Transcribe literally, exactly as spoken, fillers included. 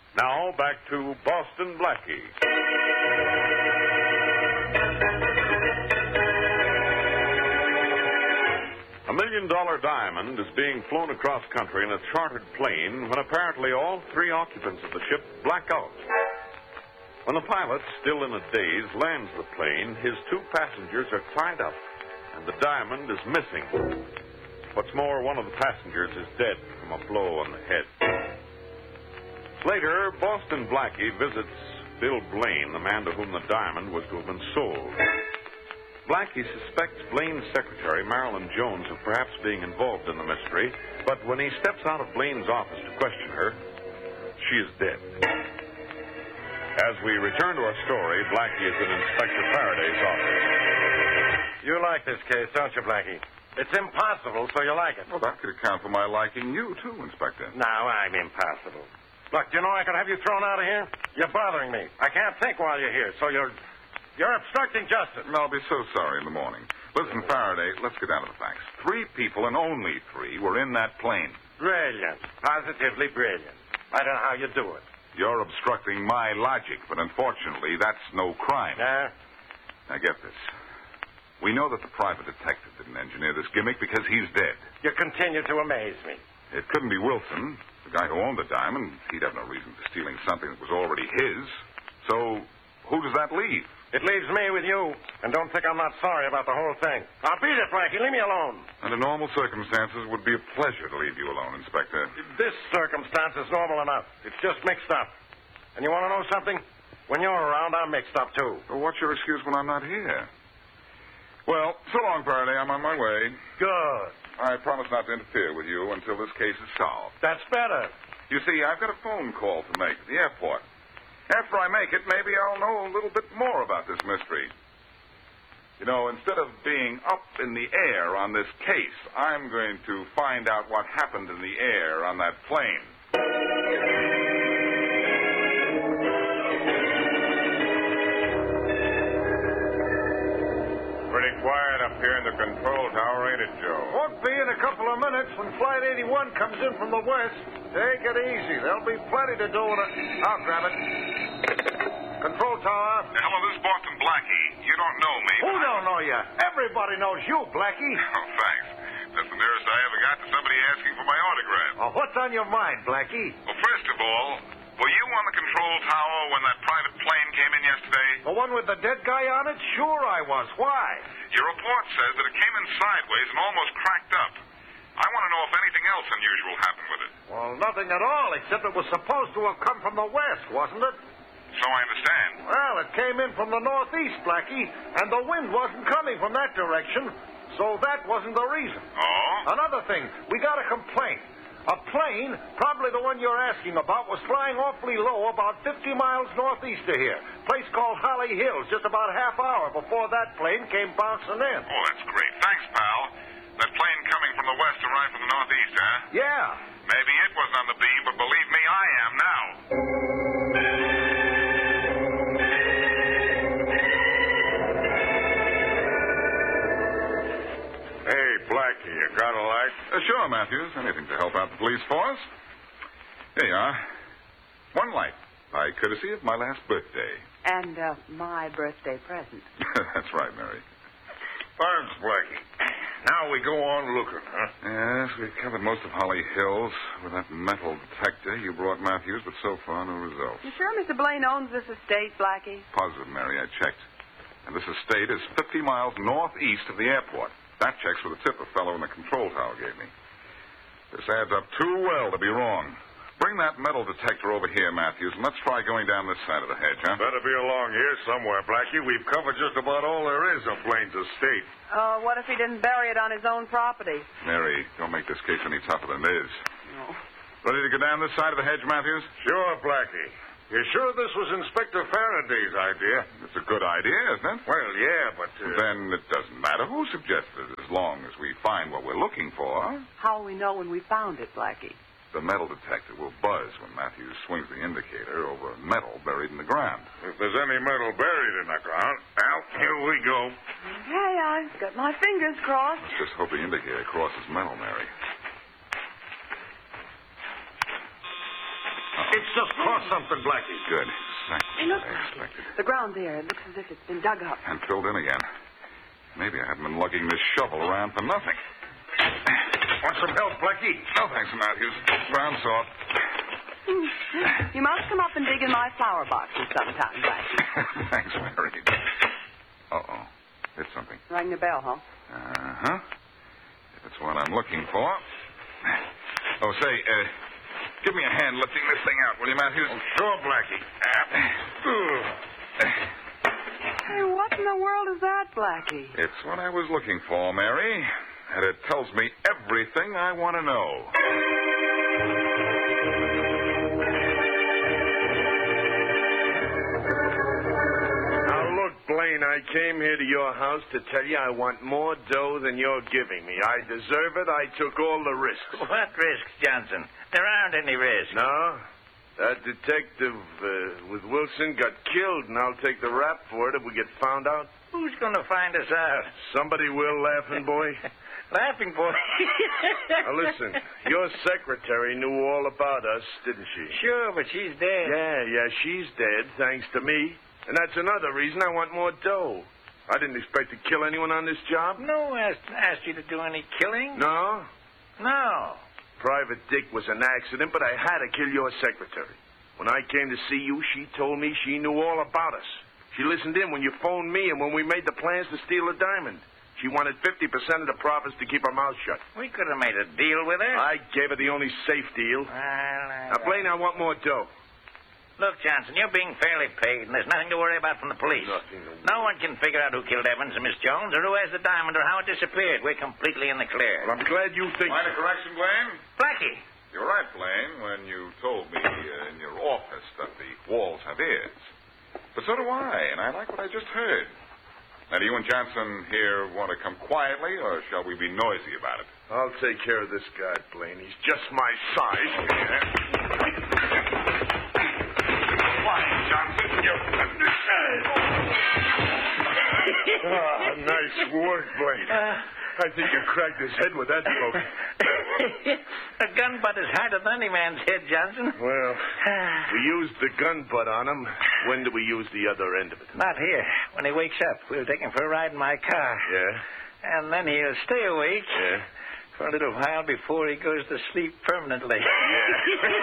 Now, back to Boston Blackie. A million-dollar diamond is being flown across country in a chartered plane when apparently all three occupants of the ship black out. When the pilot, still in a daze, lands the plane, his two passengers are tied up, and the diamond is missing. What's more, one of the passengers is dead from a blow on the head. Later, Boston Blackie visits Bill Blaine, the man to whom the diamond was to have been sold. Blackie suspects Blaine's secretary, Marilyn Jones, of perhaps being involved in the mystery, but when he steps out of Blaine's office to question her, she is dead. As we return to our story, Blackie is in Inspector Faraday's office. You like this case, don't you, Blackie? It's impossible, so you like it. Well, that could account for my liking you, too, Inspector. Now, I'm impossible. Look, do you know I could have you thrown out of here? You're bothering me. I can't think while you're here, so you're... You're obstructing justice. I'll be so sorry in the morning. Listen, Faraday, let's get down to the facts. Three people, and only three, were in that plane. Brilliant. Positively brilliant. I don't know how you do it. You're obstructing my logic, but unfortunately, that's no crime. Yeah? Now, get this. We know that the private detective didn't engineer this gimmick because he's dead. You continue to amaze me. It couldn't be Wilson, the guy who owned the diamond. He'd have no reason for stealing something that was already his. So, who does that leave? It leaves me with you, and don't think I'm not sorry about the whole thing. I'll beat it, Blackie. Leave me alone. Under normal circumstances, it would be a pleasure to leave you alone, Inspector. This circumstance is normal enough. It's just mixed up. And you want to know something? When you're around, I'm mixed up, too. Well, what's your excuse when I'm not here? Well, so long, Faraday. I'm on my way. Good. I promise not to interfere with you until this case is solved. That's better. You see, I've got a phone call to make at the airport. After I make it, maybe I'll know a little bit more about this mystery. You know, instead of being up in the air on this case, I'm going to find out what happened in the air on that plane. Pretty quiet up here in the control tower, ain't it, Joe? Won't be in a couple of minutes when Flight eighty-one comes in from the west. Take it easy. There'll be plenty to do with it. I'll grab it. Control tower. Hello, this is Boston Blackie. You don't know me. Who don't know you? Everybody knows you, Blackie. Oh, thanks. That's the nearest I ever got to somebody asking for my autograph. Oh, what's on your mind, Blackie? Well, first of all, were you on the control tower when that private plane came in yesterday? The one with the dead guy on it? Sure I was. Why? Your report says that it came in sideways and almost cracked up. I want to know if anything else unusual happened with it. Well, nothing at all, except it was supposed to have come from the west, wasn't it? So I understand. Well, it came in from the northeast, Blackie, and the wind wasn't coming from that direction, so that wasn't the reason. Oh? Another thing, we got a complaint. A plane, probably the one you're asking about, was flying awfully low about fifty miles northeast of here. Place called Holly Hills, just about a half hour before that plane came bouncing in. Oh, that's great. Thanks, pal. That plane coming from the west arrived from the northeast, huh? Yeah. Maybe it wasn't on the beam, but believe me, I am now. Hey, Blackie, you got a light? Uh, sure, Matthews. Anything to help out the police force. Here you are. One light, by courtesy of my last birthday. And uh, my birthday present. That's right, Mary. Thanks, Blackie. Now we go on looking, huh? Yes, we've covered most of Holly Hills with that metal detector you brought, Matthews, but so far no results. You sure Mister Blaine owns this estate, Blackie? Positive, Mary. I checked. And this estate is fifty miles northeast of the airport. That checks with the tip a fellow in the control tower gave me. This adds up too well to be wrong. Bring that metal detector over here, Matthews, and let's try going down this side of the hedge, huh? Better be along here somewhere, Blackie. We've covered just about all there is of Blaine's estate. Uh, what if he didn't bury it on his own property? Mary, don't make this case any tougher than it is. No. Ready to go down this side of the hedge, Matthews? Sure, Blackie. You sure this was Inspector Faraday's idea? It's a good idea, isn't it? Well, yeah, but... Uh... Then it doesn't matter who suggested it as long as we find what we're looking for. How will we know when we found it, Blackie? The metal detector will buzz when Matthews swings the indicator over metal buried in the ground. If there's any metal buried in the ground, now, here we go. Okay, I've got my fingers crossed. Let's just hope the indicator crosses metal, Mary. Uh-oh. It's just crossed something, Blackie. Good. Hey, Exactly look, what I Blackie. expected. The ground there, it looks as if it's been dug up. And filled in again. Maybe I haven't been lugging this shovel around for nothing. Want some help, Blackie? No, thanks, Matthews. Ground soft. You must come up and dig in my flower boxes sometime, Blackie. Thanks, Mary. Uh-oh. Hit something. Rang the bell, huh? Uh-huh. If it's what I'm looking for. Oh, say, uh, give me a hand lifting this thing out, will you, Matthews? Oh, sure, Blackie. Hey, what in the world is that, Blackie? It's what I was looking for, Mary. And it tells me everything I want to know. Blaine, I came here to your house to tell you I want more dough than you're giving me. I deserve it. I took all the risks. What risks, Johnson? There aren't any risks. No? That detective uh, with Wilson got killed, and I'll take the rap for it if we get found out. Who's going to find us out? Somebody will, Laughing Boy. Laughing Boy? Now, listen, your secretary knew all about us, didn't she? Sure, but she's dead. Yeah, yeah, she's dead, thanks to me. And that's another reason I want more dough. I didn't expect to kill anyone on this job. No one asked, asked you to do any killing. No? No. Private Dick was an accident, but I had to kill your secretary. When I came to see you, she told me she knew all about us. She listened in when you phoned me and when we made the plans to steal the diamond. She wanted fifty percent of the profits to keep her mouth shut. We could have made a deal with her. I gave her the only safe deal. Well, uh, Now, Blaine, I want more dough. Look, Johnson, you're being fairly paid, and there's nothing to worry about from the police. Nothing to worry. No one can figure out who killed Evans and Miss Jones, or who has the diamond, or how it disappeared. We're completely in the clear. Well, I'm glad you think Mind so. a correction, Blaine? Blackie. You're right, Blaine, when you told me uh, in your office that the walls have ears. But so do I, and I like what I just heard. Now, do you and Johnson here want to come quietly, or shall we be noisy about it? I'll take care of this guy, Blaine. He's just my size. Quiet, Johnson. You Ah, nice work, Blaine. Uh, I think you cracked his head with that poke. A gun butt is harder than any man's head, Johnson. Well, we used the gun butt on him. When do we use the other end of it? Not here. When he wakes up, we'll take him for a ride in my car. Yeah? And then he'll stay awake Yeah. for a little while before he goes to sleep permanently. Yeah.